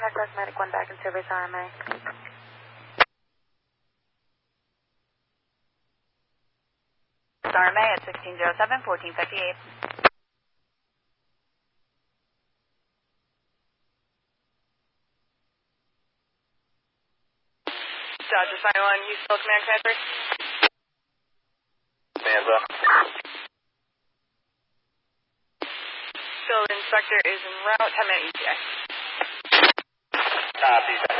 contact Medic 1 back in service RMA. RMA at 1607-1458. Dodger Sign 1, you still command transfer? Manza. Field inspector is en route, 10-minute ETA. Copy.